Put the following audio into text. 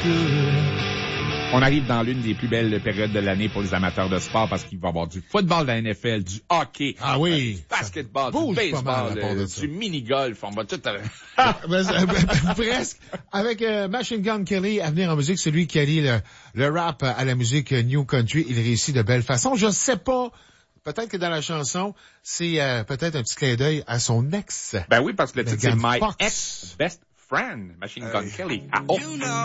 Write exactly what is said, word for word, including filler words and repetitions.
On arrive dans l'une des plus belles périodes de l'année pour les amateurs de sport parce qu'il va y avoir du football de la N F L, du hockey, ah oui, du basketball, du baseball, euh, du mini-golf. On va tout... ah, ben, ben, presque. Avec euh, Machine Gun Kelly à venir en musique, celui qui allie le, le rap à la musique New Country, il réussit de belle façon. Je sais pas... Peut-être que dans la chanson, c'est euh, peut-être un petit clin d'œil à son ex. Ben oui, parce que le titre, c'est My Fox. Ex Best Friend, Machine Gun Kelly. Ah, oh.